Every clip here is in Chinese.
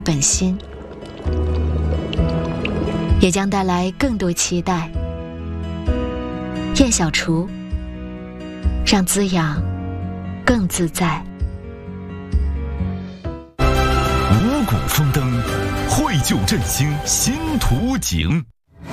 本心，也将带来更多期待。燕小厨，让滋养更自在。 五谷丰登，绘就振兴新图景。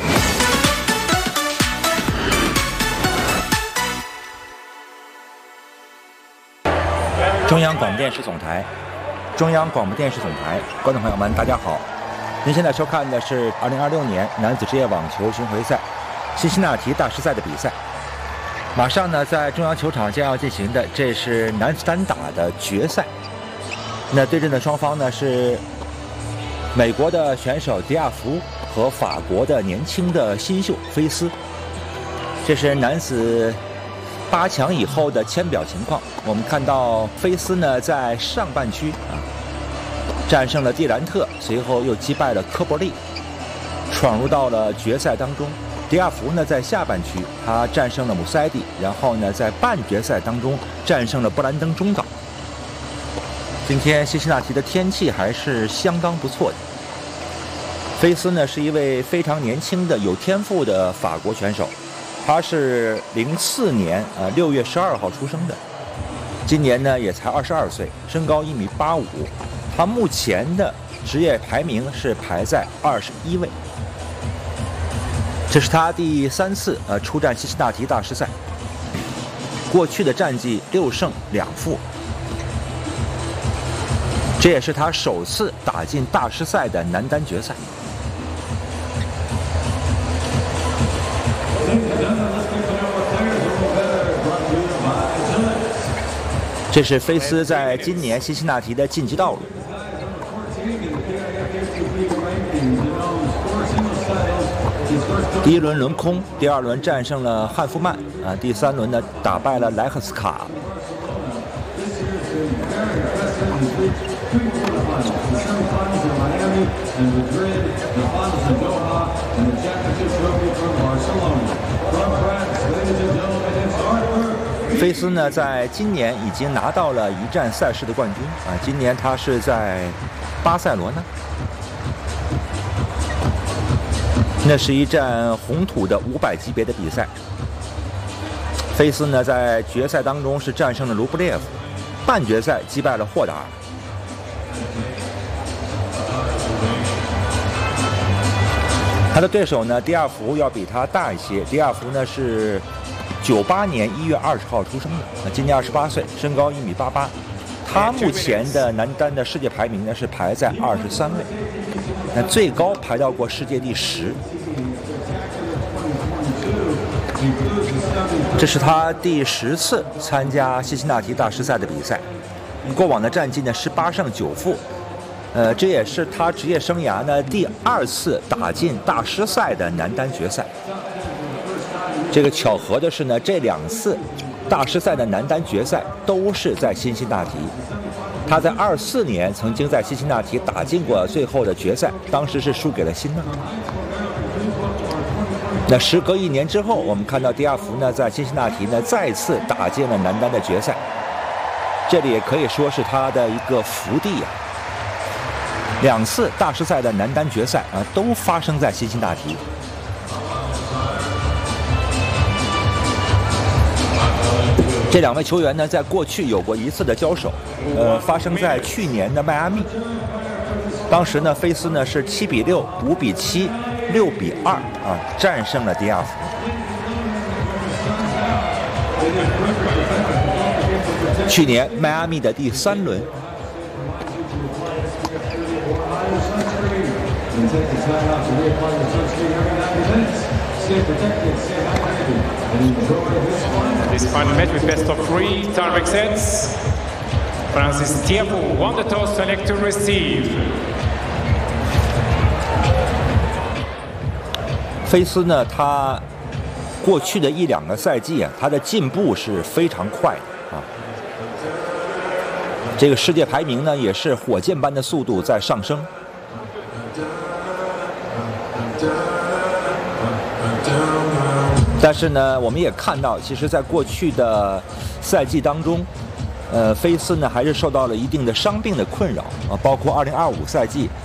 中央广播电视总台，中央广播电视总台，观众朋友们，大家好！您现在收看的是2026年男子职业网球巡回赛辛辛那提大师赛的比赛。马上呢，在中央球场将要进行的，这是男子单打的决赛。那对阵的双方呢是美国的选手迪亚福和法国的年轻的新秀菲斯。这是男子8强以后的签表情况。我们看到菲斯呢在上半区战胜了蒂兰特，随后又击败了科伯利，闯入到了决赛当中。迪亚福呢在下半区，他战胜了姆塞蒂，然后呢在半决赛当中战胜了布兰登中岛。今天辛辛那提的天气还是相当不错的。菲斯呢是一位非常年轻的有天赋的法国选手，他是04年6月12号出生的，今年呢也才22岁，身高1.85米。他目前的职业排名是排在21位。这是他第3次出战辛辛那提大师赛，过去的战绩6胜2负，这也是他首次打进大师赛的男单决赛。这是菲斯在今年辛辛那提的晋级道路。第一轮轮空，第二轮战胜了汉夫曼第三轮呢打败了莱赫斯卡。菲斯呢在今年已经拿到了一战赛事的冠军今年他是在巴塞罗那，那是一战红土的500级别的比赛。菲斯呢在决赛当中是战胜了卢布列夫，半决赛击败了霍达尔。他的对手呢迪亚福要比他大一些，迪亚福呢是98年1月20号出生的，今年28岁，身高1.88米。他目前的男单的世界排名呢是排在23位，那最高排到过世界第10。这是他第10次参加辛辛那提大师赛的比赛，过往的战绩呢是8胜9负。这也是他职业生涯呢第2次打进大师赛的男单决赛。这个巧合的是呢，这2次大师赛的男单决赛都是在辛辛那提。他在24年曾经在辛辛那提打进过最后的决赛，当时是输给了辛纳。那时隔1年之后，我们看到迪亚福呢在辛辛那提呢再次打进了男单的决赛，这里也可以说是他的一个福地2次大师赛的男单决赛都发生在辛辛那提。这2位球员呢，在过去有过1次的交手，发生在去年的迈阿密。当时呢，菲斯呢是7比6、5比7、6比2战胜了迪亚福。去年迈阿密的第3轮。 This final match with best of 3 tie-break sets. Francis Tiafoe won the toss, select to receive. 菲斯呢，他过去的1-2个赛季他的进步是非常快的这个世界排名呢也是火箭般的速度在上升。但是呢，我们也看到，其实在过去的赛季当中，菲斯呢还是受到了一定的伤病的困扰包括2025赛季